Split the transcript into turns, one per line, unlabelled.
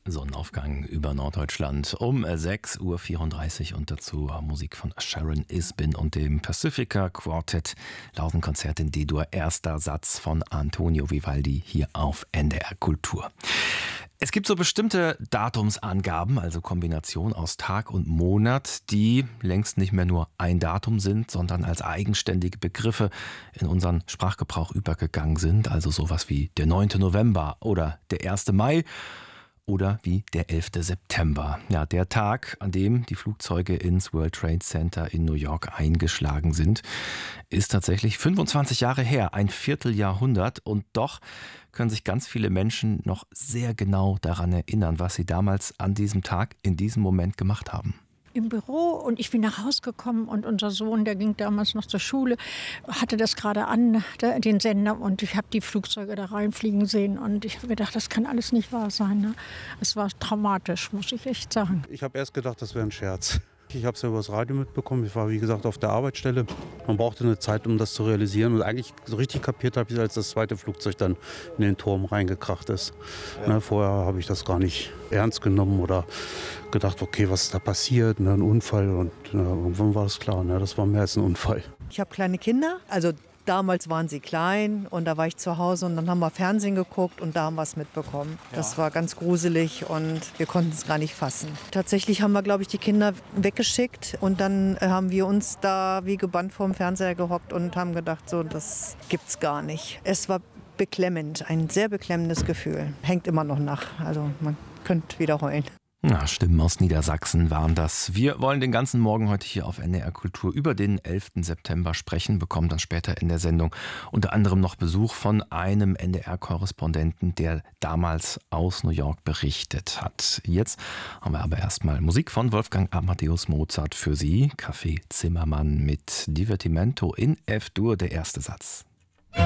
Sonnenaufgang über Norddeutschland um 6:34 Uhr und dazu Musik von Sharon Isbin und dem Pacifica Quartet. Lautenkonzert in D-Dur, erster Satz von Antonio Vivaldi hier auf NDR Kultur. Es gibt so bestimmte Datumsangaben, also Kombination aus Tag und Monat, die längst nicht mehr nur ein Datum sind, sondern als eigenständige Begriffe in unseren Sprachgebrauch übergegangen sind. Also sowas wie der 9. November oder der 1. Mai. Oder wie der 11. September. Ja, der Tag, an dem die Flugzeuge ins World Trade Center in New York eingeschlagen sind, ist tatsächlich 25 Jahre her, ein Vierteljahrhundert. Und doch können sich ganz viele Menschen noch sehr genau daran erinnern, was sie damals an diesem Tag, in diesem Moment gemacht haben.
Im Büro und ich bin nach Hause gekommen und unser Sohn, der ging damals noch zur Schule, hatte das gerade an, den Sender, und ich habe die Flugzeuge da reinfliegen sehen und ich habe gedacht, das kann alles nicht wahr sein. Ne? Es war traumatisch, muss ich echt sagen.
Ich habe erst gedacht, das wäre ein Scherz. Ich habe es ja über das Radio mitbekommen. Ich war, wie gesagt, auf der Arbeitsstelle. Man brauchte eine Zeit, um das zu realisieren. Und eigentlich so richtig kapiert habe ich es, als das zweite Flugzeug dann in den Turm reingekracht ist. Ja. Ne, vorher habe ich das gar nicht ernst genommen oder gedacht, okay, was ist da passiert? Ne, ein Unfall. Und irgendwann war das klar, ne, das war mehr als ein Unfall.
Ich habe kleine Kinder, also damals waren sie klein und da war ich zu Hause und dann haben wir Fernsehen geguckt und da haben wir es mitbekommen. Ja. Das war ganz gruselig und wir konnten es gar nicht fassen. Tatsächlich haben wir, glaube ich, die Kinder weggeschickt und dann haben wir uns da wie gebannt vorm Fernseher gehockt und haben gedacht, so, das gibt's gar nicht. Es war beklemmend, ein sehr beklemmendes Gefühl. Hängt immer noch nach, also man könnte wieder heulen.
Na, Stimmen aus Niedersachsen waren das. Wir wollen den ganzen Morgen heute hier auf NDR Kultur über den 11. September sprechen, bekommen dann später in der Sendung unter anderem noch Besuch von einem NDR-Korrespondenten, der damals aus New York berichtet hat. Jetzt haben wir aber erstmal Musik von Wolfgang Amadeus Mozart für Sie. Café Zimmermann mit Divertimento in F-Dur, der erste Satz.